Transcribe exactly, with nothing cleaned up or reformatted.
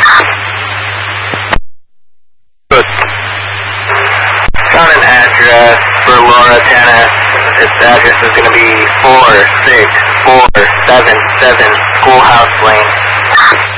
Found an address for Laura Tennis. Its address is going to be four six four seven seven Schoolhouse Lane.